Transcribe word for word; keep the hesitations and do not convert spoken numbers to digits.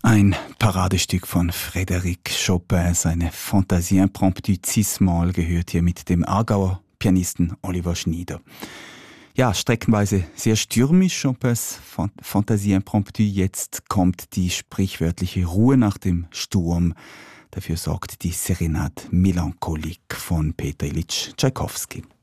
Ein Paradestück von Frédéric Chopin, seine Fantasie impromptue Cis-Moll gehört hier mit dem Aargauer Pianisten Oliver Schnieder. Ja, streckenweise sehr stürmisch, Chopins Fantasie impromptue. Jetzt kommt die sprichwörtliche Ruhe nach dem Sturm. Dafür sorgt die Serenade Melancholique von Peter Ilyich Tschaikowski.